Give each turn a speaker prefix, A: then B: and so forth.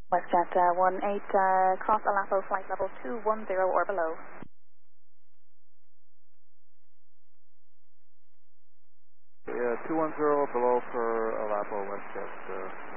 A: WestJet 18, cross Alapo, flight level 210 or below.
B: Yeah, 210 below for Alapo, WestJet.